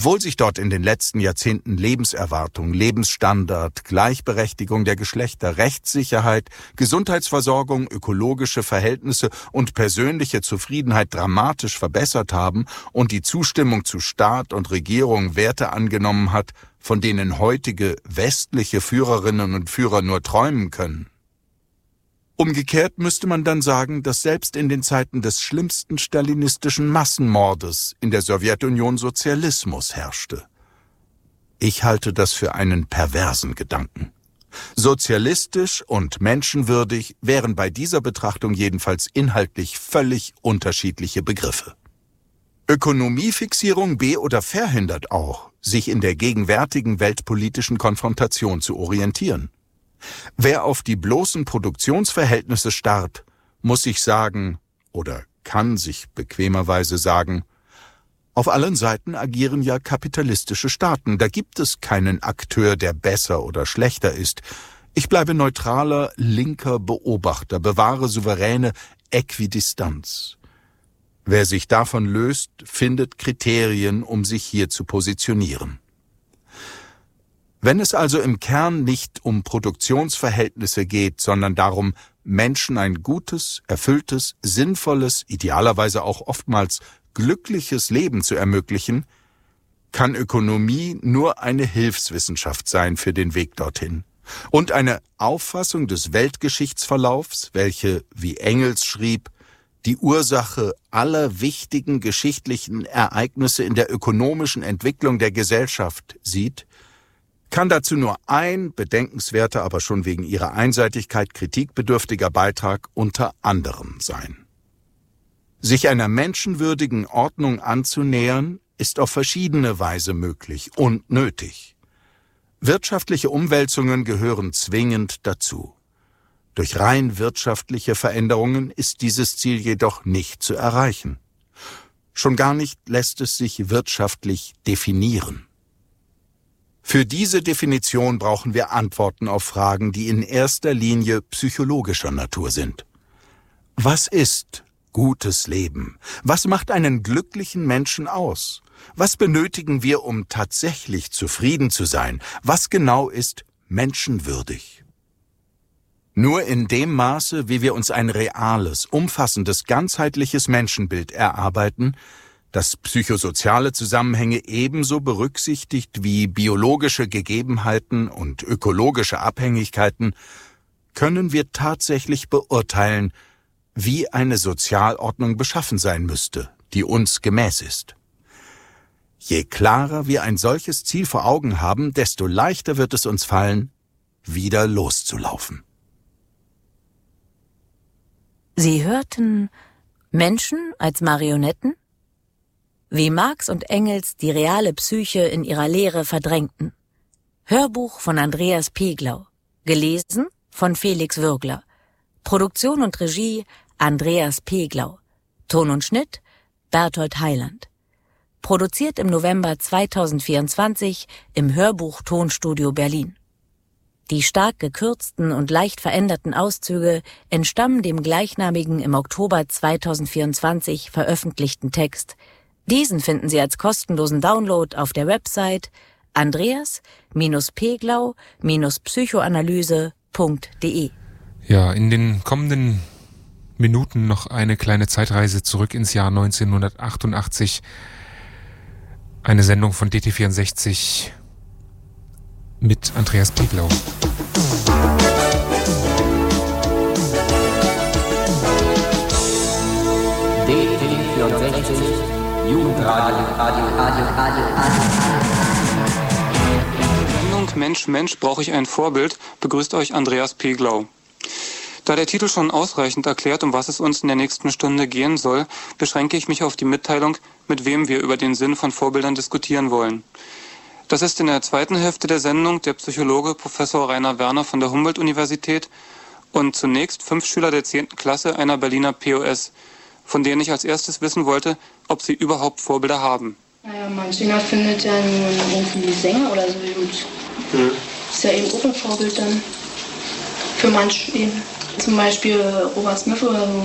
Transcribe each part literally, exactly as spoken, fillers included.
Obwohl sich dort in den letzten Jahrzehnten Lebenserwartung, Lebensstandard, Gleichberechtigung der Geschlechter, Rechtssicherheit, Gesundheitsversorgung, ökologische Verhältnisse und persönliche Zufriedenheit dramatisch verbessert haben und die Zustimmung zu Staat und Regierung Werte angenommen hat, von denen heutige westliche Führerinnen und Führer nur träumen können. Umgekehrt müsste man dann sagen, dass selbst in den Zeiten des schlimmsten stalinistischen Massenmordes in der Sowjetunion Sozialismus herrschte. Ich halte das für einen perversen Gedanken. Sozialistisch und menschenwürdig wären bei dieser Betrachtung jedenfalls inhaltlich völlig unterschiedliche Begriffe. Ökonomiefixierung be- oder verhindert auch, sich in der gegenwärtigen weltpolitischen Konfrontation zu orientieren. Wer auf die bloßen Produktionsverhältnisse starrt, muss sich sagen, oder kann sich bequemerweise sagen, auf allen Seiten agieren ja kapitalistische Staaten, da gibt es keinen Akteur, der besser oder schlechter ist. Ich bleibe neutraler, linker Beobachter, bewahre souveräne Äquidistanz. Wer sich davon löst, findet Kriterien, um sich hier zu positionieren. Wenn es also im Kern nicht um Produktionsverhältnisse geht, sondern darum, Menschen ein gutes, erfülltes, sinnvolles, idealerweise auch oftmals glückliches Leben zu ermöglichen, kann Ökonomie nur eine Hilfswissenschaft sein für den Weg dorthin. Und eine Auffassung des Weltgeschichtsverlaufs, welche, wie Engels schrieb, die Ursache aller wichtigen geschichtlichen Ereignisse in der ökonomischen Entwicklung der Gesellschaft sieht, kann dazu nur ein bedenkenswerter, aber schon wegen ihrer Einseitigkeit kritikbedürftiger Beitrag unter anderem sein. Sich einer menschenwürdigen Ordnung anzunähern, ist auf verschiedene Weise möglich und nötig. Wirtschaftliche Umwälzungen gehören zwingend dazu. Durch rein wirtschaftliche Veränderungen ist dieses Ziel jedoch nicht zu erreichen. Schon gar nicht lässt es sich wirtschaftlich definieren. Für diese Definition brauchen wir Antworten auf Fragen, die in erster Linie psychologischer Natur sind. Was ist gutes Leben? Was macht einen glücklichen Menschen aus? Was benötigen wir, um tatsächlich zufrieden zu sein? Was genau ist menschenwürdig? Nur in dem Maße, wie wir uns ein reales, umfassendes, ganzheitliches Menschenbild erarbeiten, das psychosoziale Zusammenhänge ebenso berücksichtigt wie biologische Gegebenheiten und ökologische Abhängigkeiten, können wir tatsächlich beurteilen, wie eine Sozialordnung beschaffen sein müsste, die uns gemäß ist. Je klarer wir ein solches Ziel vor Augen haben, desto leichter wird es uns fallen, wieder loszulaufen. Sie hörten Menschen als Marionetten? Wie Marx und Engels die reale Psyche in ihrer Lehre verdrängten. Hörbuch von Andreas Peglau. Gelesen von Felix Würgler. Produktion und Regie Andreas Peglau. Ton und Schnitt Berthold Heiland. Produziert im November zweitausendvierundzwanzig im Hörbuch Tonstudio Berlin. Die stark gekürzten und leicht veränderten Auszüge entstammen dem gleichnamigen im Oktober zweitausendvierundzwanzig veröffentlichten Text. Diesen finden Sie als kostenlosen Download auf der Website andreas peglau psychoanalyse punkt de. Ja, in den kommenden Minuten noch eine kleine Zeitreise zurück ins Jahr neunzehnhundertachtundachtzig. Eine Sendung von D T vierundsechzig mit Andreas Peglau. D T vierundsechzig Jugendradio, Radio, Radio, Radio, Radio. Sendung Mensch, Mensch, brauche ich ein Vorbild, begrüßt euch Andreas Peglau. Da der Titel schon ausreichend erklärt, um was es uns in der nächsten Stunde gehen soll, beschränke ich mich auf die Mitteilung, mit wem wir über den Sinn von Vorbildern diskutieren wollen. Das ist in der zweiten Hälfte der Sendung der Psychologe Professor Rainer Werner von der Humboldt-Universität und zunächst fünf Schüler der zehnten Klasse einer Berliner P O S, von denen ich als erstes wissen wollte, ob sie überhaupt Vorbilder haben. Naja, mein Sänger findet ja nun irgendwie Sänger oder so gut. Mhm. Ist ja eben auch ein Vorbild dann. Für manche eben. Zum Beispiel Robert Smith oder so.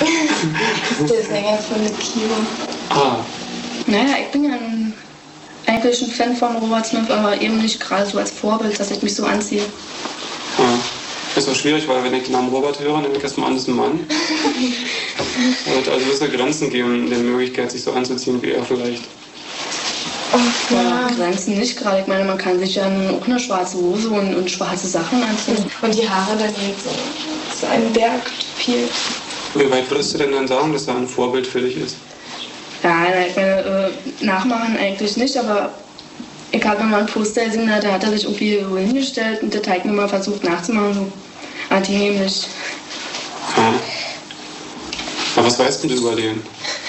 Der Sänger von The Cure. Ah. Naja, ich bin ja ein eigentlich ein Fan von Robert Smith, aber eben nicht gerade so als Vorbild, dass ich mich so anziehe. Ja. Das ist auch schwierig, weil wenn ich den Namen Robert höre, nehme ich erstmal an, das ist ein Mann. Und also muss es Grenzen geben, der Möglichkeit, sich so anzuziehen wie er vielleicht. Ach, ja. Grenzen nicht gerade. Ich meine, man kann sich dann auch eine schwarze Hose und, und schwarze Sachen anziehen. Und die Haare dann jetzt so, so ein Berg viel. Wie weit würdest du denn dann sagen, dass er ein Vorbild für dich ist? Ja, ich meine, äh, nachmachen eigentlich nicht, aber ich habe mal ein Poster gesehen, da hat er sich irgendwie so hingestellt und der Teig mir mal versucht nachzumachen, so anti-hämisch. Ja. Aber was weißt denn du über den?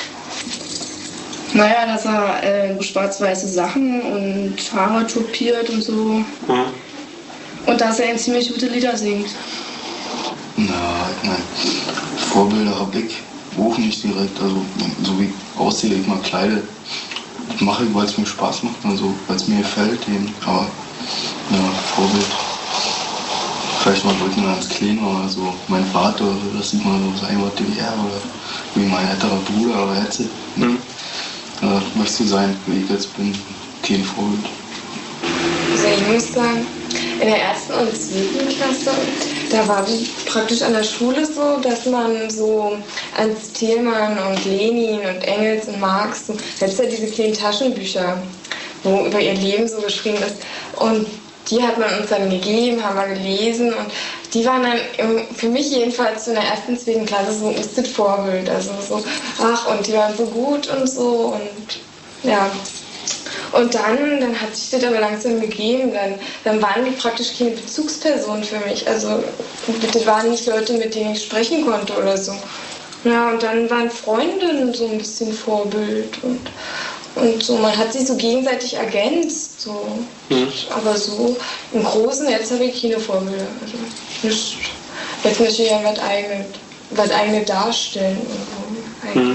Naja, dass er äh, schwarz-weiße Sachen und Haare tupiert und so. Ja. Und dass er eben ziemlich gute Lieder singt. Na, ich meine, Vorbilder habe ich auch nicht direkt. Also, so wie ich aussehe, ich mal kleide. Das mache ich, weil es mir Spaß macht und so, weil es mir gefällt eben. Aber, ja, Vorbild. Vielleicht mal drücken ans Kleine oder so. Mein Vater, das sieht man so sein, was D D R oder wie mein älterer Bruder oder Hetze. Mhm. Äh, möchtest du sein, wie ich jetzt bin, kein Vorbild. Also ich muss sagen, in der ersten und zweiten Klasse, da war das praktisch an der Schule so, dass man so ans Thälmann und Lenin und Engels und Marx, so, jetzt ja diese kleinen Taschenbücher, wo über ihr Leben so geschrieben ist. Und die hat man uns dann gegeben, haben wir gelesen und die waren dann für mich jedenfalls in der ersten, zweiten Klasse so ein bisschen Vorbild. Also so, ach, und die waren so gut und so und ja. Und dann, dann hat sich das aber langsam gegeben, dann, dann waren die praktisch keine Bezugspersonen für mich. Also das waren nicht Leute, mit denen ich sprechen konnte oder so. Ja, und dann waren Freundinnen so ein bisschen Vorbild und, und so, man hat sich so gegenseitig ergänzt. So. Mhm. Aber so im Großen, jetzt habe ich keine Vorbilder. Also nicht, jetzt möchte ich ja was eigenes, was eigenes darstellen. Und so. Mhm.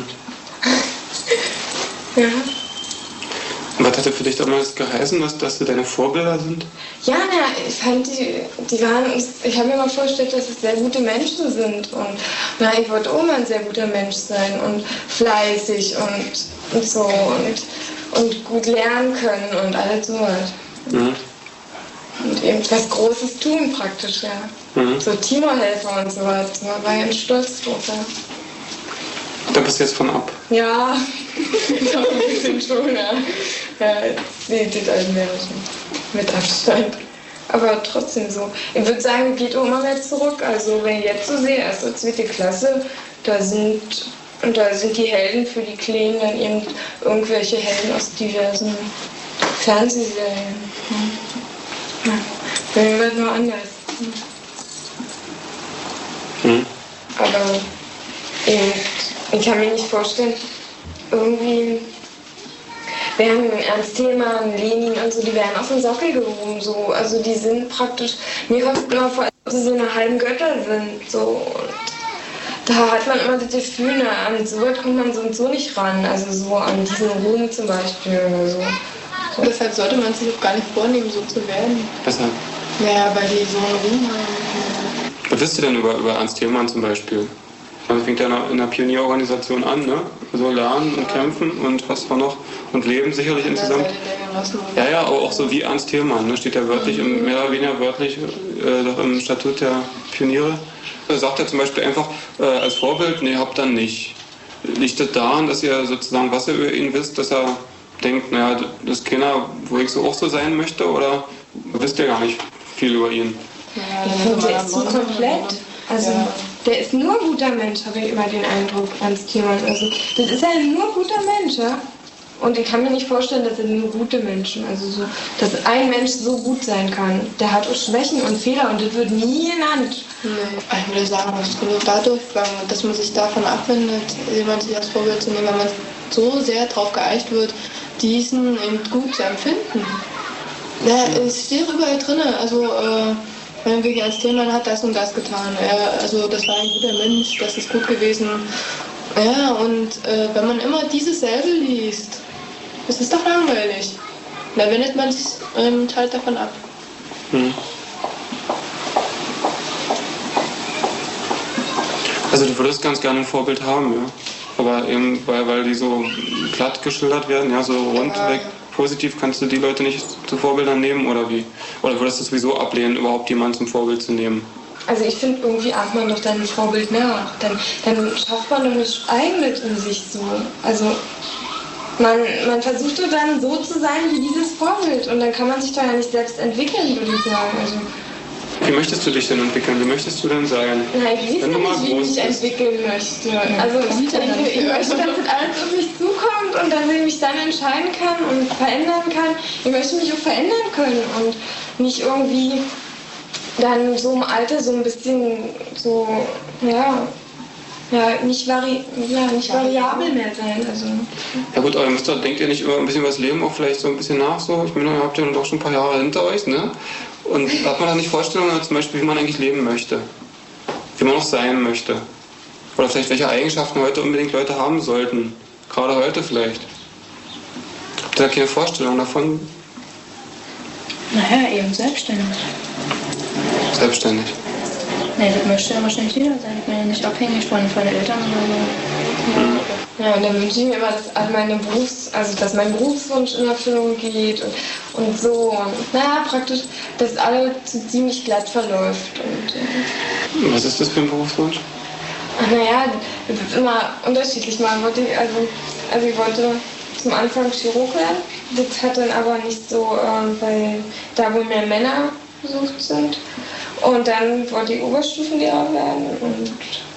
Ja. Und was hat das für dich damals geheißen, dass, dass sie deine Vorbilder sind? Ja, na, ich fand die, die waren, ich habe mir mal vorgestellt, dass es sehr gute Menschen sind und na, ich wollte auch mal ein sehr guter Mensch sein und fleißig und, und so und, und gut lernen können und alles sowas. Mhm. Und eben was Großes tun praktisch, ja. Mhm. So Timo-Helfer und sowas, da war ich ganz stolz drauf, ja. Da bist du jetzt von ab. Ja, doch ein bisschen schon, ja. Ja, sie tut ein Märchen. Mit Abstand. Aber trotzdem so. Ich würde sagen, geht auch immer mehr zurück. Also wenn ich jetzt so sehe, erste, zweite Klasse, da sind, und da sind die Helden für die Kleinen dann eben irgendwelche Helden aus diversen Fernsehserien. Ja. Bei mir wird nur anders. Mhm. Aber eben, ich kann mir nicht vorstellen, irgendwie wären Ernst Thälmann, Lenin und so, die wären auf den Sockel gehoben, so. Also die sind praktisch, mir kommt immer vor, als ob sie so eine halben Götter sind, so. Und da hat man immer das Gefühl, na, an so weit kommt man so und so nicht ran, also so an diesen Ruhm zum Beispiel oder so. So. Deshalb sollte man sich auch gar nicht vornehmen, so zu werden. Weshalb? Naja, weil die so einen Ruhm haben. Was wisst ihr denn über, über Ernst Thälmann zum Beispiel? Man fängt ja in einer Pionierorganisation an, ne? So lernen und kämpfen und was war noch und leben sicherlich insgesamt. Ja, ja, aber auch so wie Ernst Thälmann, ne? Steht ja wörtlich, im, mehr oder weniger wörtlich äh, doch im Statut der Pioniere. Er sagt ja zum Beispiel einfach äh, als Vorbild, nee, habt dann nicht. Liegt das daran, dass ihr sozusagen, was ihr über ihn wisst, dass er denkt, naja, das ist keiner, wo ich so auch so sein möchte, oder wisst ihr gar nicht viel über ihn? Ja, ich finde, der ist so komplett. Also, ja. Der ist nur ein guter Mensch, habe ich immer den Eindruck, Ernst Thälmann. Also, das ist ja nur ein guter Mensch, ja. Und ich kann mir nicht vorstellen, dass er nur gute Menschen, also so, dass ein Mensch so gut sein kann. Der hat auch Schwächen und Fehler und das wird nie genannt. Nee, ich würde sagen, das kommt dadurch, dass man sich davon abwendet, jemand sich als Vorbild zu nehmen, weil man so sehr darauf geeicht wird, diesen eben gut zu empfinden. Ja, es steht überall drin, also äh, wenn wirklich Ernst Thälmann hat das und das getan. Er, also das war ein guter Mensch, das ist gut gewesen. Ja, und äh, wenn man immer dieses selbe liest, das ist doch langweilig. Da wendet man sich ähm, halt davon ab. Hm. Also du würdest ganz gerne ein Vorbild haben, ja. Aber eben, weil, weil die so platt geschildert werden, ja, so rund, ja, weg, positiv, kannst du die Leute nicht zu Vorbildern nehmen oder wie? Oder würdest du es sowieso ablehnen, überhaupt jemanden zum Vorbild zu nehmen? Also ich finde, irgendwie ahmt man doch dann ein Vorbild nach. Dann, dann schafft man doch nicht Eigenes in sich so. Also man, man versucht doch dann so zu sein wie dieses Vorbild. Und dann kann man sich doch ja nicht selbst entwickeln, würde ich sagen. Also wie möchtest du dich denn entwickeln? Wie möchtest du denn sein? Nein, ich weiß nicht, wie ich mich entwickeln möchte. Also ich denke, ich möchte, dass das alles auf mich zukommt und dass ich mich dann entscheiden kann und verändern kann. Ich möchte mich auch verändern können und nicht irgendwie dann so im Alter so ein bisschen so, ja, ja, nicht, vari ja, nicht variabel mehr sein. Also. Ja gut, aber ihr müsst doch, denkt ihr nicht immer ein bisschen über das Leben auch vielleicht so ein bisschen nach? So? Ich meine, ihr habt ja doch schon ein paar Jahre hinter euch, ne? Und hat man da nicht Vorstellungen, zum Beispiel, wie man eigentlich leben möchte? Wie man auch sein möchte? Oder vielleicht welche Eigenschaften heute unbedingt Leute haben sollten? Gerade heute vielleicht. Habt ihr da keine Vorstellung davon? Naja, eben selbstständig. Selbstständig? Nee, das möchte ja wahrscheinlich jeder sein. Ich bin ja nicht abhängig von, von den Eltern oder so. Mhm. Ja, und dann wünsche ich mir immer, dass all meine Berufs-, also dass mein Berufswunsch in Erfüllung geht und, und so. Und, naja, praktisch, dass alles ziemlich glatt verläuft. Und, äh was ist das für ein Berufswunsch? Ach, naja, das ist immer unterschiedlich. Mal wollte ich, also, also ich wollte zum Anfang Chirurg werden. Das hat dann aber nicht so, äh, weil da wo mehr Männer besucht sind. Und dann wollte ich Oberstufenlehrer werden und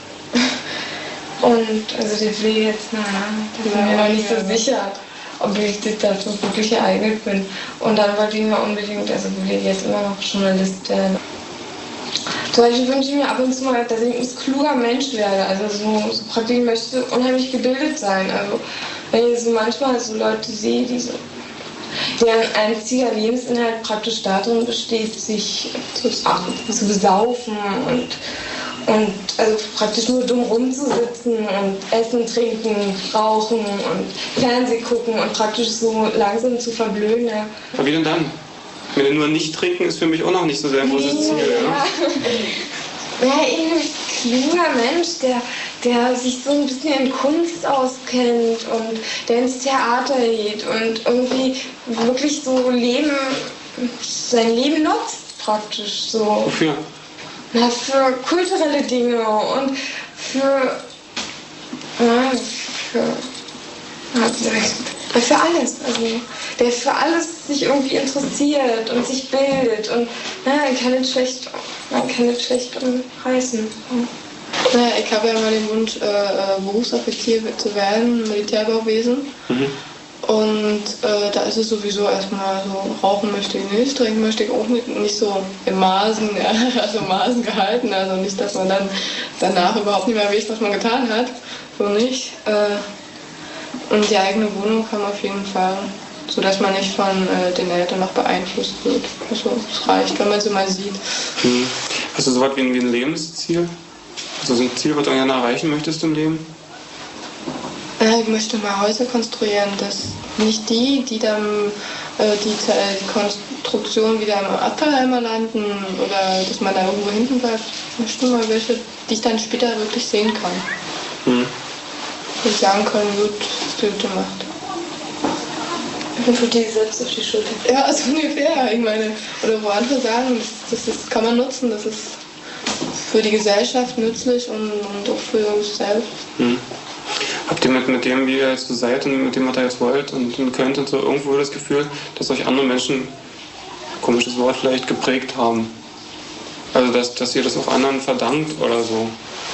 Und also das will jetzt, naja, das bin mir noch nicht so sicher, ob ich das dazu wirklich geeignet bin. Und dann wollte ich mir unbedingt, also will ich jetzt immer noch Journalist werden. Zum Beispiel wünsche ich mir ab und zu mal, dass ich ein kluger Mensch werde. Also so, so praktisch, ich möchte unheimlich gebildet sein. Also wenn ich so manchmal so Leute sehe, die so, deren einziger Lebensinhalt praktisch darin besteht, sich zu, zu besaufen und Und also praktisch nur dumm rumzusitzen und essen, trinken, rauchen und Fernsehen gucken und praktisch so langsam zu verblöden. Ja. Aber wie denn dann? Ich meine, nur nicht trinken ist für mich auch noch nicht so sehr ein großes Ziel. Ja, ja ein kluger Mensch, der, der sich so ein bisschen in Kunst auskennt und der ins Theater geht und irgendwie wirklich so Leben, sein Leben nutzt praktisch so. Wofür? Na, für kulturelle Dinge und für, ja, für, ja, für alles. Also, der für alles sich irgendwie interessiert und sich bildet und ja, man kann nicht schlecht, man kann nicht schlecht reißen. Ja, ich habe ja mal den Wunsch, äh, Berufsoffizier zu werden, Militärbauwesen. Mhm. Und äh, da ist es sowieso erstmal so, rauchen möchte ich nicht, trinken möchte ich auch nicht, nicht so in Maßen, ja, also Maßen gehalten, also nicht, dass man dann danach überhaupt nicht mehr weiß, was man getan hat, so nicht. Äh, und die eigene Wohnung haben auf jeden Fall, sodass man nicht von äh, den Eltern noch beeinflusst wird. Also es reicht, wenn man sie mal sieht. Hm. Hast du so was wie ein, wie ein Lebensziel? Also so ein Ziel, was du gerne erreichen möchtest im Leben? Ich möchte mal Häuser konstruieren, dass nicht die, die dann äh, die, die Konstruktion wieder im Abfalleimer landen oder dass man da irgendwo hinten bleibt. Ich möchte mal welche, die ich dann später wirklich sehen kann. Mhm. Und sagen können, gut, hast du gut gemacht. Und für die selbst auf die Schulter. Ja, also ungefähr. Ich meine, oder wo andere sagen, das, das ist, kann man nutzen, das ist für die Gesellschaft nützlich und, und auch für uns selbst. Mhm. Habt ihr mit, mit dem, wie ihr jetzt so seid und mit dem, was ihr jetzt wollt und, und könnt und so irgendwo das Gefühl, dass euch andere Menschen, komisches Wort vielleicht, geprägt haben? Also, dass, dass ihr das auch anderen verdankt oder so?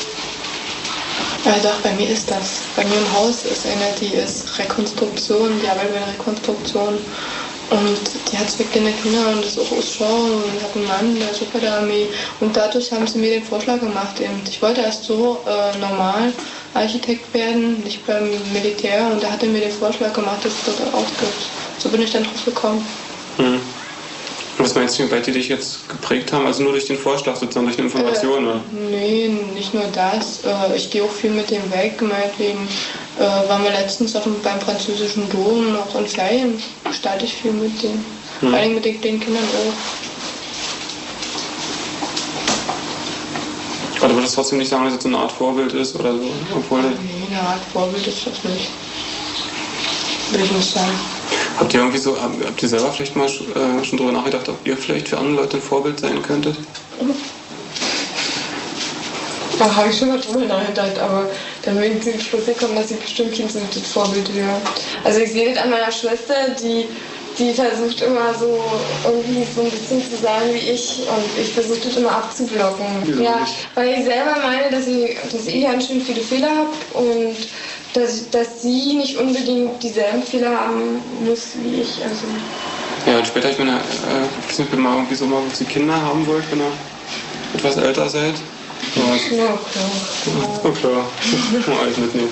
Ja, doch, bei mir ist das. Bei mir im Haus ist eine, die ist Rekonstruktion, die arbeitet bei Rekonstruktion. Und die hat zwei kleine Kinder und ist auch Ausschau und hat einen Mann, der ist auch bei der Armee. Und dadurch haben sie mir den Vorschlag gemacht. Eben. Ich wollte erst so äh, normal Architekt werden, nicht beim Militär. Und da hat er mir den Vorschlag gemacht, dass es dort auch gibt. So bin ich dann drauf gekommen. Hm. Was meinst du, wie weit die dich jetzt geprägt haben? Also nur durch den Vorschlag sozusagen, durch die Information? Äh, oder? Nee, nicht nur das. Äh, ich gehe auch viel mit dem weg. Meinetwegen äh, waren wir letztens auf dem, beim französischen Dom, auch in Ferien, gestalte ich viel mit denen. Hm. Vor allem mit den kleinen Kindern auch. Aber du würdest trotzdem nicht sagen, dass es so eine Art Vorbild ist oder so? Obwohl nee, eine Art Vorbild ist das nicht. Will ich nicht sagen. Habt ihr irgendwie so, habt ihr selber vielleicht mal äh, schon drüber nachgedacht, ob ihr vielleicht für andere Leute ein Vorbild sein könntet? Da habe ich schon mal drüber nachgedacht, aber dann bin ich zu dem Schluss gekommen, dass ich bestimmt kein so ein gutes Vorbild wäre. Also ich sehe das an meiner Schwester, die, die versucht immer so irgendwie so ein bisschen zu sein wie ich und ich versuche das immer abzublocken. Wieso ja, nicht? weil ich selber meine, dass ich, dass ich ganz schön viele Fehler habe und dass, dass sie nicht unbedingt dieselben Fehler haben muss wie ich. Also. Ja, und später, ich meine, äh, ich weiß nicht, mal irgendwie so mal, ob sie Kinder haben wollt, wenn ihr etwas älter seid. Ja, klar. Ja, klar. Mal alles mitnehmen.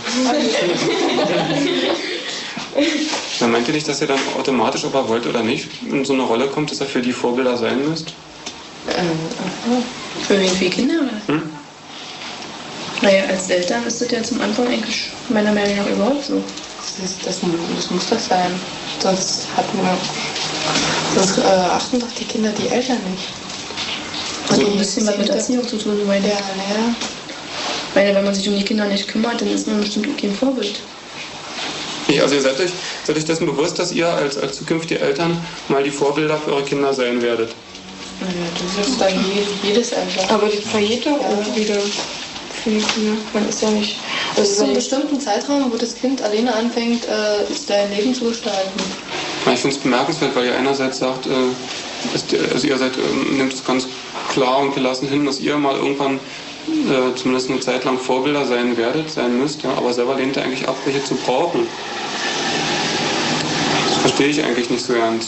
Na, meint ihr nicht, dass ihr dann automatisch, ob ihr wollt oder nicht, in so eine Rolle kommt, dass ihr für die Vorbilder sein müsst? Ähm, für wen? Für die Kinder, oder? Hm? Naja, als Eltern ist das ja zum Anfang eigentlich meiner Meinung nach überhaupt so. Das, ist, das, das muss das sein. Sonst hat man, sonst äh, achten doch die Kinder die Eltern nicht. Hat auch ein bisschen was mit Erziehung zu tun, meine ich. Ja, naja. Weil wenn man sich um die Kinder nicht kümmert, dann ist man bestimmt auch kein Vorbild. Ja, also ihr seid euch, seid euch dessen bewusst, dass ihr als, als zukünftige Eltern mal die Vorbilder für eure Kinder sein werdet? Ja, das ist da je, jedes Eltern. Aber die vergeht doch auch wieder für die Kinder. Man ist ja nicht... Also so einen bestimmten Zeitraum, wo das Kind alleine anfängt, äh, sein Leben zu gestalten. Ich finde es bemerkenswert, weil ihr einerseits sagt, äh, dass die, also ihr seid, äh, nehmt es ganz klar und gelassen hin, dass ihr mal irgendwann äh, zumindest eine Zeit lang Vorbilder sein werdet, sein müsst, ja, aber selber lehnt ihr eigentlich ab, welche zu brauchen. Das verstehe ich eigentlich nicht so ganz.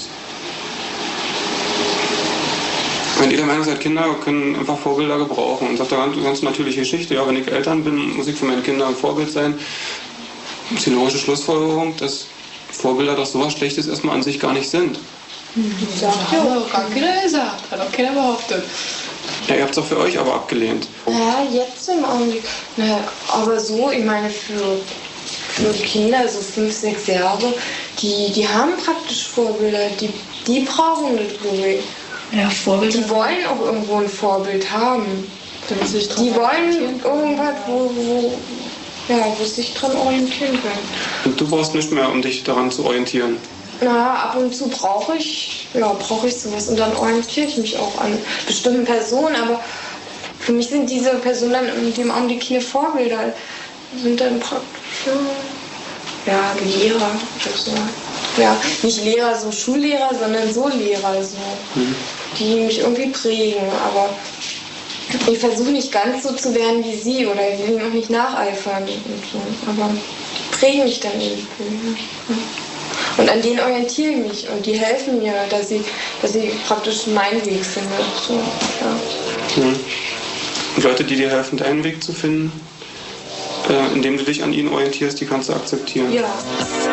Wenn ihr der Meinung seid, Kinder können einfach Vorbilder gebrauchen und sagt eine ganz, ganz natürliche Geschichte, ja, wenn ich Eltern bin, muss ich für meine Kinder ein Vorbild sein. Das ist die logische Schlussfolgerung, dass Vorbilder doch sowas Schlechtes erstmal an sich gar nicht sind. Das hat auch gar keiner gesagt, hat auch keiner behauptet. Ja, ihr habt es auch für euch aber abgelehnt. Ja, jetzt im Augenblick. Naja, aber so, ich meine, für, für Kinder, so fünf, sechs Jahre, die, die haben praktisch Vorbilder, die, die brauchen das, glaube ich. Ja, Vorbilder. Die wollen auch irgendwo ein Vorbild haben. Die wollen irgendwas, wo, wo, ja, wo sich dran orientieren können. Und du brauchst nicht mehr, um dich daran zu orientieren. Na, ab und zu brauche ich, ja, brauche ich sowas und dann orientiere ich mich auch an bestimmten Personen, aber für mich sind diese Personen dann in dem Augenblick keine Vorbilder, sind dann praktisch, ja, Lehrer oder so. Ja, nicht Lehrer, so Schullehrer, sondern so Lehrer, so, mhm. die mich irgendwie prägen, aber ich versuche nicht ganz so zu werden wie sie oder ich will ihnen auch nicht nacheifern und so, aber die prägen mich dann irgendwie. Ja. Und an denen orientiere ich mich und die helfen mir, dass ich, dass ich praktisch meinen Weg finde. So, ja. Mhm. Und Leute, die dir helfen, deinen Weg zu finden, äh, indem du dich an ihnen orientierst, die kannst du akzeptieren. Ja.